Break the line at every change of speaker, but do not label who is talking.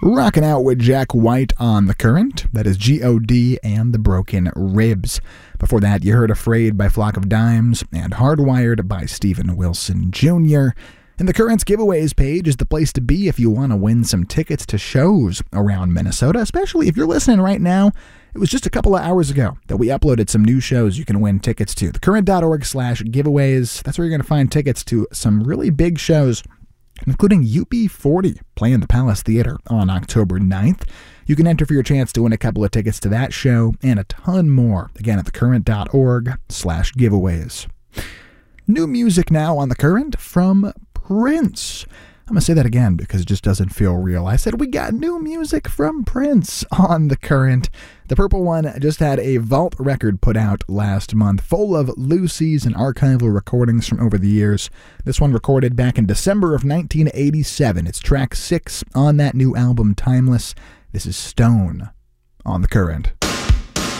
Rocking out with Jack White on The Current. That is G.O.D. and the Broken Ribs. Before that, you heard Afraid by Flock of Dimes and Hardwired by Steven Wilson Jr. And The Current's giveaways page is the place to be if you want to win some tickets to shows around Minnesota, especially if you're listening right now. It was just a couple of hours ago that we uploaded some new shows you can win tickets to. thecurrent.org/giveaways. That's where you're going to find tickets to some really big shows, including UB40 playing the Palace Theater on October 9th. You can enter for your chance to win a couple of tickets to that show and a ton more, again, at thecurrent.org/giveaways. New music now on The Current from Prince. I'm going to say that again because it just doesn't feel real. I said we got new music from Prince on The Current. The Purple One just had a vault record put out last month full of loosies and archival recordings from over the years. This one recorded back in December of 1987. It's track 6 on that new album, Timeless. This is Stone on The Current.